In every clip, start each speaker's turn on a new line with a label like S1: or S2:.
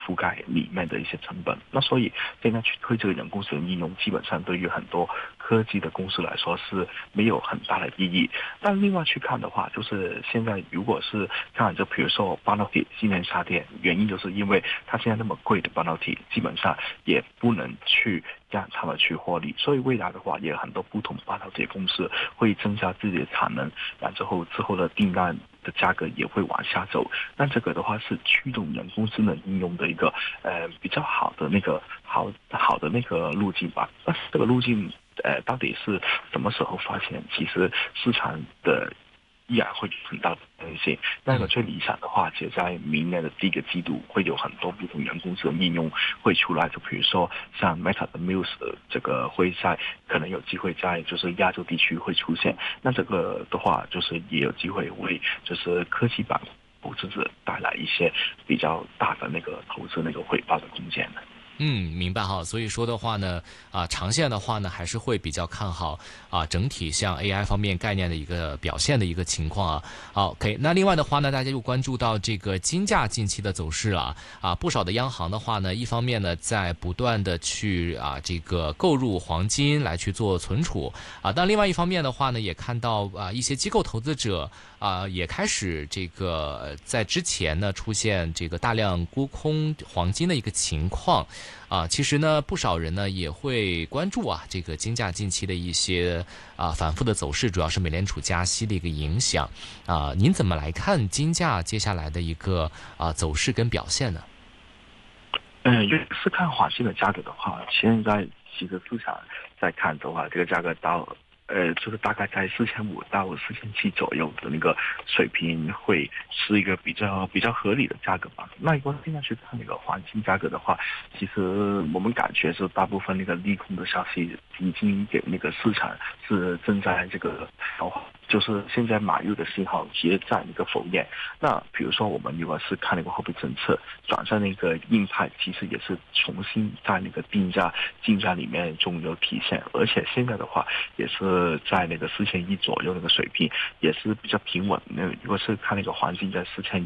S1: 覆盖里面的一些成本。那所以现在去推这个人工智能应用，基本上对于很多科技的公司来说是没有很大的意义。但另外去看的话，就是现在如果是看就比如说半导体今年下跌，原因就是因为它现在那么贵的半导体，基本上也不能去让他们去获利，所以未来的话，也有很多不同半导体公司会增加自己的产能，然后之后的订单的价格也会往下走。那这个的话是驱动人工智能应用的一个比较好的那个好的那个路径吧。但是这个路径到底是什么时候发现？其实市场的依然会有很大的可能性。那个最理想的话，其实在明年的第一个季度会有很多不同人工智能应用会出来，就比如说像 Meta 的 Muse 这个会在可能有机会在就是亚洲地区会出现。那这个的话，就是也有机会为就是科技版投资者带来一些比较大的那个投资那个回报的空间的。
S2: 明白哈。所以说的话呢，长线的话呢，还是会比较看好整体像 AI 方面概念的一个表现的一个情况啊。好，OK， 那另外的话呢，大家又关注到这个金价近期的走势了不少的央行的话呢，一方面呢在不断的去这个购入黄金来去做存储但另外一方面的话呢，也看到一些机构投资者也开始这个在之前呢出现这个大量沽空黄金的一个情况。其实呢，不少人呢也会关注这个金价近期的一些反复的走势，主要是美联储加息的一个影响您怎么来看金价接下来的一个走势跟表现呢？
S1: 如果是看黄金的价格的话，现在其实市场在看的话，这个价格到就是大概在4500到4700左右的那个水平，会是一个比较合理的价格吧。那如果现在去看那个黄金价格的话，其实我们感觉是大部分那个利空的消息已经给那个市场是正在这个就是现在买入的信号其实在那个否认。那比如说我们如果是看那个货币政策转向那个鹰派，其实也是重新在那个竞价里面中有体现，而且现在的话也是在那个4100左右那个水平，也是比较平稳。那如果是看那个黄金在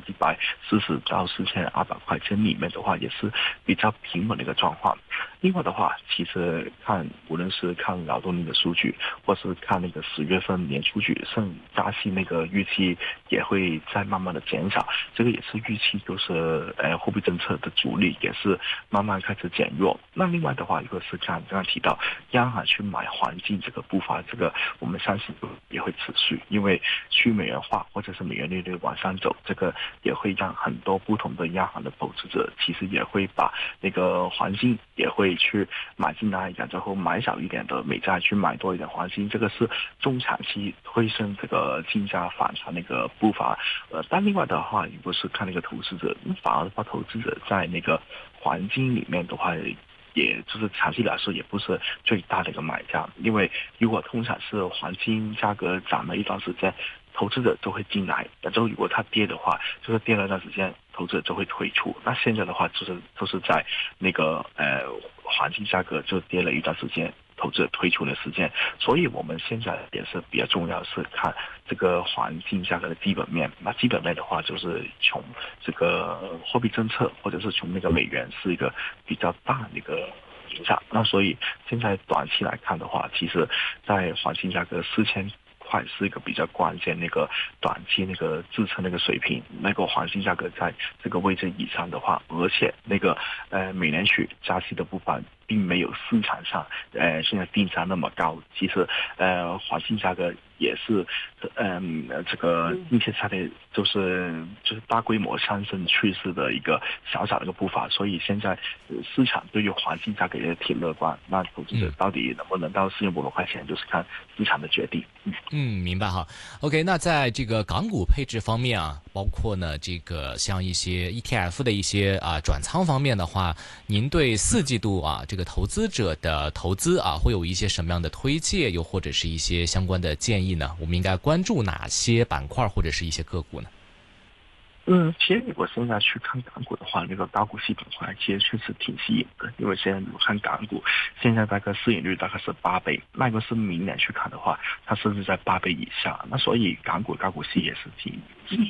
S1: 4140到4200块钱里面的话，也是比较平稳的一个状况。另外的话，其实无论是看劳动力的数据，或是看那个10月份年数据，加息那个预期也会在慢慢的减少，这个也是预期就是货币政策的阻力也是慢慢开始减弱。那另外的话，如果是刚刚提到央行去买黄金这个步伐，这个我们相信也会持续，因为去美元化或者是美元利率往上走，这个也会让很多不同的央行的投资者其实也会把那个黄金也会去买进来，然后买少一点的美债，去买多一点黄金，这个是中长期推升这个金价反弹那个步伐。但另外的话，如果是看那个投资者，反而的话，投资者在那个黄金里面的话，也就是长期来说也不是最大的一个买家，因为如果通常是黄金价格涨了一段时间，投资者就会进来，然后如果它跌的话，就是跌了一段时间，投资者就会退出。那现在的话，就是在那个黄金价格就跌了一段时间，投资者退出的时间，所以我们现在也是比较重要是看这个黄金价格的基本面。那基本面的话，就是从这个货币政策或者是从那个美元是一个比较大的一个影响。那所以现在短期来看的话，其实在黄金价格4000块是一个比较关键那个短期那个支撑那个水平，那个黄金价格在这个位置以上的话，而且那个美联储加息的部分并没有市场上现在定价那么高，其实黄金价格也是这个近期下跌就是大规模上升趋势的一个小小的一个步伐，所以现在市场对于黄金价格也挺乐观。那投资者到底能不能到4500块钱，就是看市场的决定。
S2: 明白哈。OK， 那在这个港股配置方面包括呢这个像一些 ETF 的一些转仓方面的话，您对4季度这个投资者的投资会有一些什么样的推介，又或者是一些相关的建议呢？我们应该关注哪些板块或者是一些个股呢？
S1: 其实如果现在去看港股的话，那个高股息板块其实确实挺吸引的，因为现在我看港股现在大概市盈率大概是8倍，那个是明年去看的话，它甚至在8倍以下，那所以港股高股息也是挺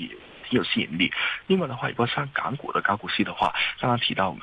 S1: 挺有吸引力。另外的话，如果像港股的高股息的话，刚刚提到